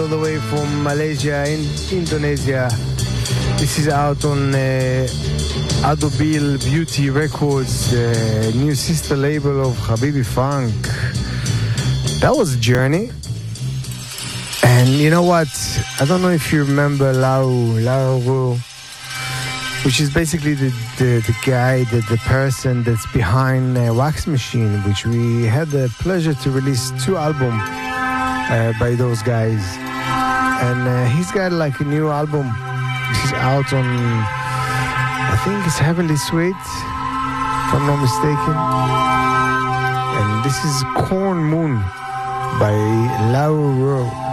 all the way from Malaysia in Indonesia. This is out on Adobil Beauty Records, the new sister label of Habibi Funk. That was a journey. And you know what? I don't know if you remember Lau, which is basically the guy, the person that's behind Wax Machine, which we had the pleasure to release 2 albums by those guys. And he's got like a new album. This is out on, I think it's Heavenly Sweet, if I'm not mistaken. And this is Corn Moon by Lau.